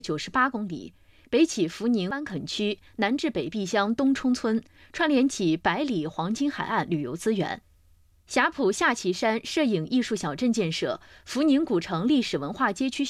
98公里，北起福宁湾垦区，南至北壁乡东冲村，串联起百里黄金海岸旅游资源。霞浦下旗山摄影艺术小镇建设、福宁古城历史文化街区